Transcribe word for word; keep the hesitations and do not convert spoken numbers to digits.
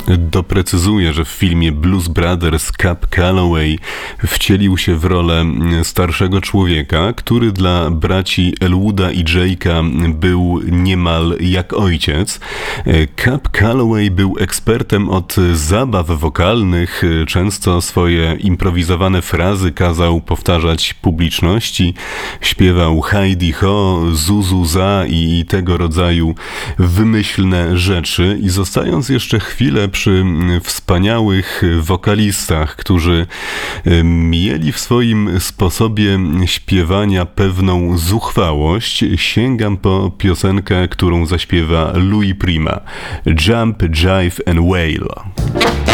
Doprecyzuję, że w filmie Blues Brothers Cab Calloway wcielił się w rolę starszego człowieka, który dla braci Elwooda i Jake'a był niemal jak ojciec. Cab Calloway był ekspertem od zabaw wokalnych, często swoje improwizowane frazy kazał powtarzać publiczności, śpiewał Heidi Ho, Zuzu Za i tego rodzaju wymyślne rzeczy i zostając jeszcze chwilę przy wspaniałych wokalistach, którzy mieli w swoim sposobie śpiewania pewną zuchwałość, sięgam po piosenkę, którą zaśpiewa Louis Prima. Jump, Jive and Wail.